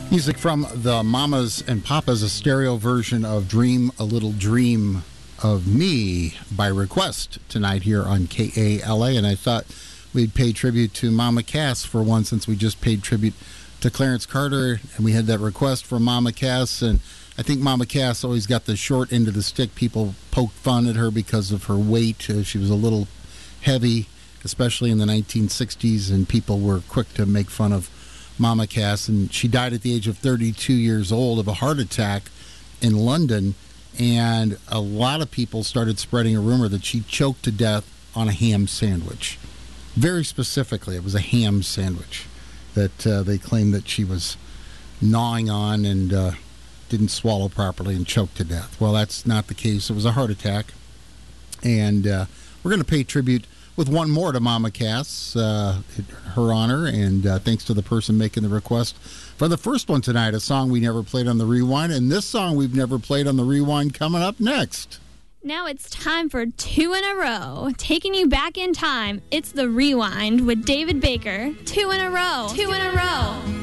Music from the Mamas and Papas, a stereo version of Dream a Little Dream of Me by request tonight here on KALA. And I thought we'd pay tribute to Mama Cass for one, since we just paid tribute to Clarence Carter and we had that request from Mama Cass. And I think Mama Cass always got the short end of the stick. People poked fun at her because of her weight. She was a little heavy, especially in the 1960s, and people were quick to make fun of Mama Cass. And she died at the age of 32 years old of a heart attack in London, and a lot of people started spreading a rumor that she choked to death on a ham sandwich. Very specifically, it was a ham sandwich that they claimed that she was gnawing on and didn't swallow properly and choked to death. Well, that's not the case. It was a heart attack. And we're going to pay tribute with one more to Mama Cass, her honor, and thanks to the person making the request for the first one tonight, a song we never played on the Rewind, and this song we've never played on the Rewind coming up next. Now it's time for 2 in a row. Taking you back in time, it's the Rewind with David Baker. 2 in a row. 2 in a row.